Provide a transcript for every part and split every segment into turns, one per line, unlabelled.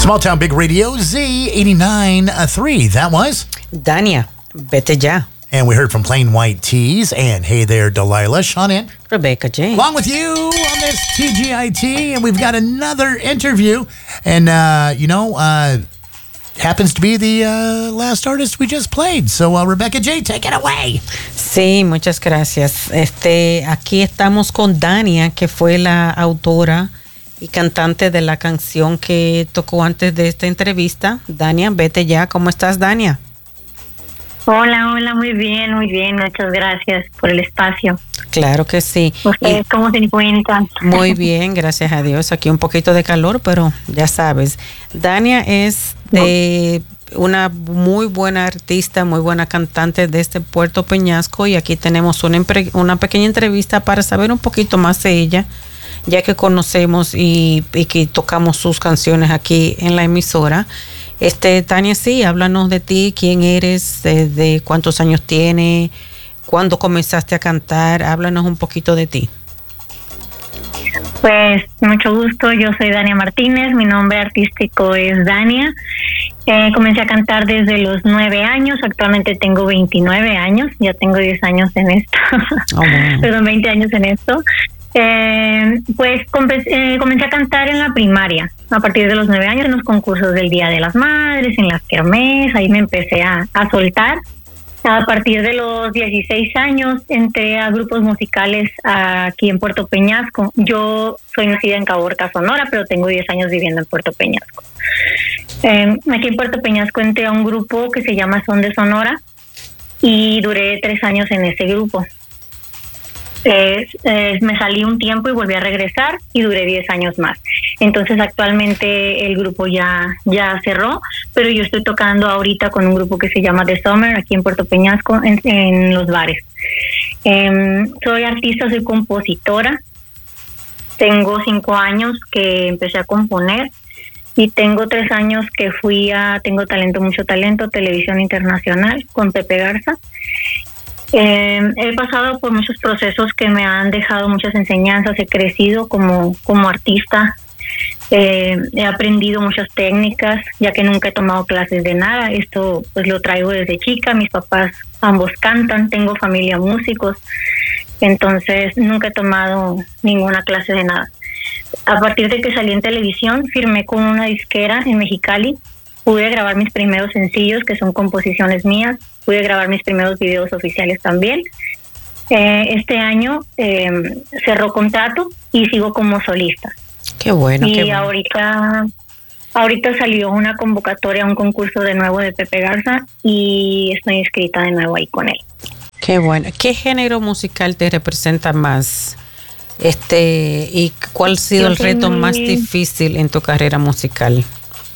Small Town Big Radio, Z89.3. That was
Dania, Vete Ya.
And we heard from Plain White Tees and Hey There Delilah, Sean in.
Rebecca James.
Along with you on this TGIT, and we've got another interview. And, happens to be the last artist we just played. So, Rebecca J, take it away.
Sí, muchas gracias. Aquí estamos con Dania, que fue la autora y cantante de la canción que tocó antes de esta entrevista. Dania, Vete Ya. ¿Cómo estás, Dania?
Hola, muy bien. Muchas gracias por el espacio.
Claro que sí.
¿Ustedes cómo se encuentran?
Muy bien, gracias a Dios. Aquí un poquito de calor, pero ya sabes. Dania es una muy buena artista, muy buena cantante desde Puerto Peñasco, y aquí tenemos una pequeña entrevista para saber un poquito más de ella, ya que conocemos y que tocamos sus canciones aquí en la emisora. Tania, sí, háblanos de ti, quién eres, de cuántos años tienes, cuándo comenzaste a cantar, háblanos un poquito de ti.
Pues mucho gusto, yo soy Dania Martínez, mi nombre artístico es Dania. Comencé a cantar desde los 9 años, actualmente tengo 29 años, ya tengo 10 años en esto, perdón, 20 años en esto. Comencé a cantar en la primaria, a partir de los 9 años, en los concursos del Día de las Madres, en las kermés, ahí me empecé a soltar. A partir de los 16 años entré a grupos musicales aquí en Puerto Peñasco. Yo soy nacida en Caborca, Sonora, pero tengo 10 años viviendo en Puerto Peñasco. Aquí en Puerto Peñasco entré a un grupo que se llama Son de Sonora y duré 3 años en ese grupo. Me salí un tiempo y volví a regresar y duré 10 años más. Entonces actualmente el grupo ya cerró, pero yo estoy tocando ahorita con un grupo que se llama The Summer aquí en Puerto Peñasco en los bares. Soy artista, soy compositora. Tengo 5 años que empecé a componer y tengo 3 años que tengo mucho talento, televisión internacional con Pepe Garza. He pasado por muchos procesos que me han dejado muchas enseñanzas, he crecido como artista, he aprendido muchas técnicas, ya que nunca he tomado clases de nada. Esto pues lo traigo desde chica, mis papás ambos cantan, tengo familia músicos, entonces nunca he tomado ninguna clase de nada. A partir de que salí en televisión, firmé con una disquera en Mexicali, pude grabar mis primeros sencillos, que son composiciones mías, pude grabar mis primeros videos oficiales también. Este año cerró contrato y sigo como solista.
Qué bueno.
Y ahorita salió una convocatoria a un concurso de nuevo de Pepe Garza y estoy inscrita de nuevo ahí con él.
Qué bueno. ¿Qué género musical te representa más? ¿Y cuál ha sido el reto más difícil en tu carrera musical?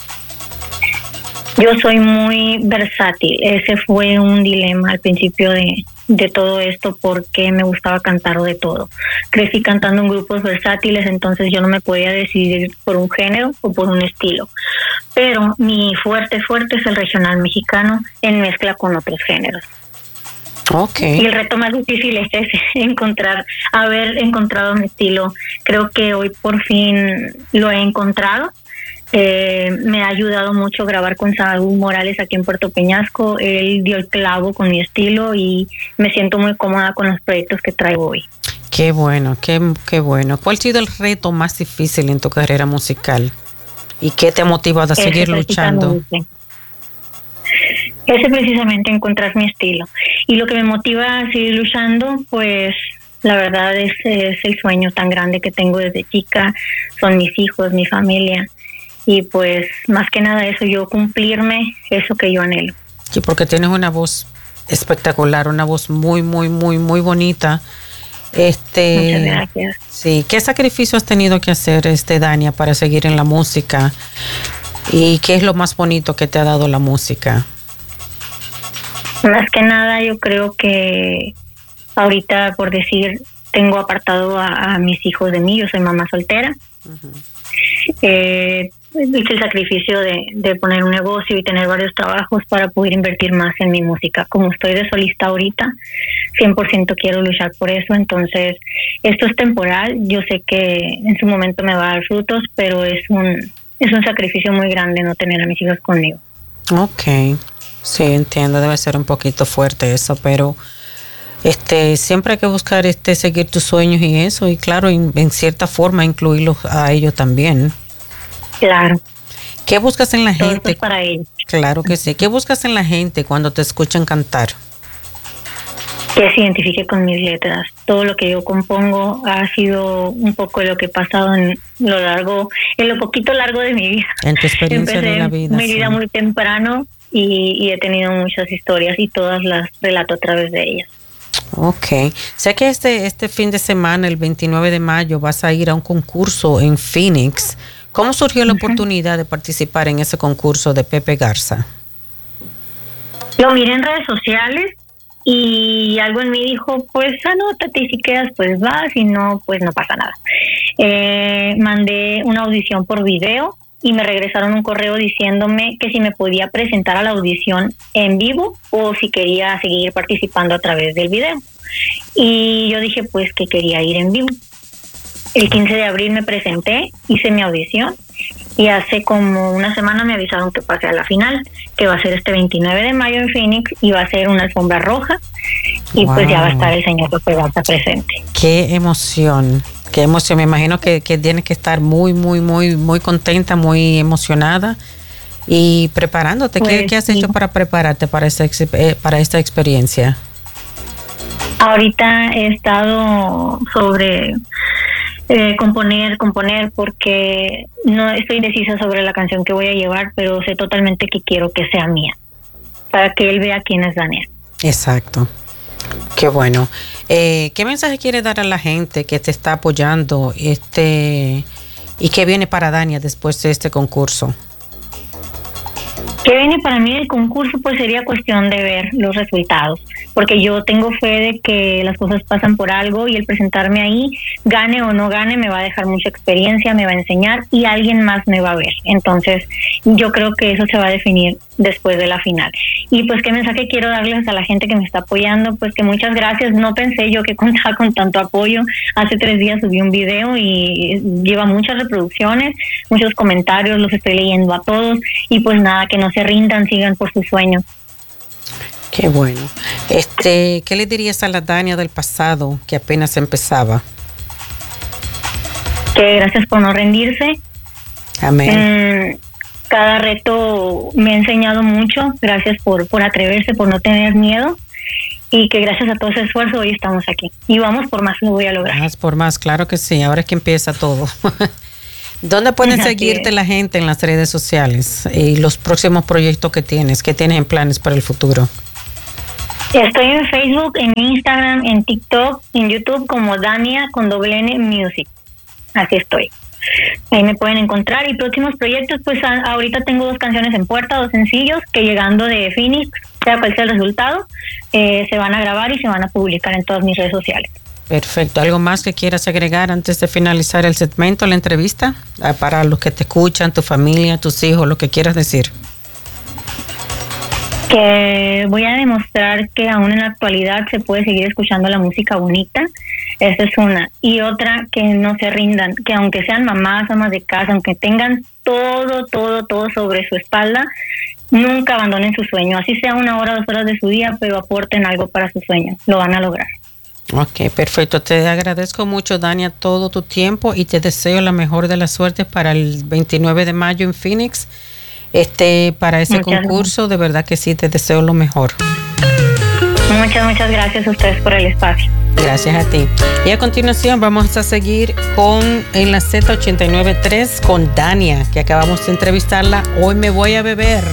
Yo soy muy versátil. Ese fue un dilema al principio de todo esto, porque me gustaba cantar de todo. Crecí cantando en grupos versátiles, entonces yo no me podía decidir por un género o por un estilo. Pero mi fuerte es el regional mexicano en mezcla con otros géneros.
Okay.
Y el reto más difícil es ese, haber encontrado mi estilo. Creo que hoy por fin lo he encontrado. Me ha ayudado mucho grabar con Saúl Morales aquí en Puerto Peñasco. Él dio el clavo con mi estilo y me siento muy cómoda con los proyectos que traigo hoy.
Qué bueno, qué bueno. ¿Cuál ha sido el reto más difícil en tu carrera musical? ¿Y qué te ha motivado a seguir luchando?
Ese precisamente, encontrar mi estilo. Y lo que me motiva a seguir luchando, pues la verdad es el sueño tan grande que tengo desde chica. Son mis hijos, mi familia. Y pues más que nada eso, yo cumplirme eso que yo anhelo.
Sí, porque tienes una voz espectacular, una voz muy, muy, muy, muy bonita.
Muchas gracias.
Sí, ¿qué sacrificio has tenido que hacer, Dania, para seguir en la música? ¿Y qué es lo más bonito que te ha dado la música?
Más que nada yo creo que ahorita, por decir, tengo apartado a mis hijos de mí. Yo soy mamá soltera. Uh-huh. Hice el sacrificio de poner un negocio y tener varios trabajos para poder invertir más en mi música. Como estoy de solista ahorita, 100% quiero luchar por eso. Entonces, esto es temporal. Yo sé que en su momento me va a dar frutos, pero es un es un sacrificio muy grande no tener a mis hijos conmigo.
Ok, sí, entiendo, debe ser un poquito fuerte eso, pero siempre hay que buscar seguir tus sueños y eso, y claro, en cierta forma incluirlos a ellos también.
Claro.
¿Qué buscas en la
Todo
gente?
es para ellos.
Claro que sí. ¿Qué buscas en la gente cuando te escuchan cantar?
Que se identifique con mis letras. Todo lo que yo compongo ha sido un poco lo que he pasado en lo poquito largo de mi vida.
En tu experiencia
Empecé
de la vida.
mi vida muy temprano y he tenido muchas historias y todas las relato a través de ellas.
Ok. Sé que este fin de semana, el 29 de mayo, vas a ir a un concurso en Phoenix. ¿Cómo surgió la oportunidad de participar en ese concurso de Pepe Garza?
Lo miré en redes sociales y algo en mí dijo, pues anótate, y si quedas pues vas, y no, pues no pasa nada. Mandé una audición por video y me regresaron un correo diciéndome que si me podía presentar a la audición en vivo o si quería seguir participando a través del video. Y yo dije pues que quería ir en vivo. El 15 de abril me presenté, hice mi audición y hace como una semana me avisaron que pasé a la final, que va a ser este 29 de mayo en Phoenix y va a ser una alfombra roja y pues ya va a estar el señor Pepe Garza presente.
Qué emoción, qué emoción. Me imagino que tienes que estar muy, muy, muy, muy contenta, muy emocionada y preparándote.
Pues,
¿Qué has hecho para prepararte para esta experiencia?
Ahorita he estado sobre componer porque no estoy indecisa sobre la canción que voy a llevar, pero sé totalmente que quiero que sea mía, para que él vea quién es Daniel.
Exacto. Qué bueno. ¿Qué mensaje quieres dar a la gente que te está apoyando y qué viene para Dania después de este concurso?
¿Qué viene para mí del concurso? Pues sería cuestión de ver los resultados, porque yo tengo fe de que las cosas pasan por algo y el presentarme ahí, gane o no gane, me va a dejar mucha experiencia, me va a enseñar y alguien más me va a ver. Entonces, yo creo que eso se va a definir después de la final. Y pues, ¿qué mensaje quiero darles a la gente que me está apoyando? Pues que muchas gracias. No pensé yo que contaba con tanto apoyo. Hace 3 días subí un video y lleva muchas reproducciones, muchos comentarios, los estoy leyendo a todos. Y pues nada, que no se rindan, sigan por sus sueños.
Qué bueno. ¿Qué le dirías a la Dania del pasado que apenas empezaba?
Que gracias por no rendirse.
Amén.
Cada reto me ha enseñado mucho. Gracias por atreverse, por no tener miedo. Y que gracias a todo ese esfuerzo hoy estamos aquí. Y vamos por más, lo voy a lograr.
Más por más, claro que sí. Ahora es que empieza todo. ¿Dónde pueden seguirte la gente en las redes sociales y los próximos proyectos que tienes? ¿Qué tienes en planes para el futuro?
Estoy en Facebook, en Instagram, en TikTok, en YouTube como Dania con _N Music. Así estoy. Ahí me pueden encontrar. Y próximos proyectos, pues ahorita tengo 2 canciones en puerta, 2 sencillos que llegando de Phoenix, sea cual sea el resultado, se van a grabar y se van a publicar en todas mis redes sociales.
Perfecto. ¿Algo más que quieras agregar antes de finalizar el segmento, la entrevista? Para los que te escuchan, tu familia, tus hijos, lo que quieras decir.
Que voy a demostrar que aún en la actualidad se puede seguir escuchando la música bonita. Esa es una. Y otra, que no se rindan, que aunque sean mamás, amas de casa, aunque tengan todo sobre su espalda, nunca abandonen su sueño. Así sea 1 hora, 2 horas de su día, pero aporten algo para su sueño. Lo van a lograr.
Ok, perfecto. Te agradezco mucho, Dania, todo tu tiempo y te deseo la mejor de las suertes para el 29 de mayo en Phoenix. Para ese concurso, de verdad que sí, te deseo lo mejor.
Muchas gracias a ustedes por el espacio.
Gracias a ti. Y a continuación vamos a seguir en la Z89.3 con Dania, que acabamos de entrevistarla. Hoy me voy a beber.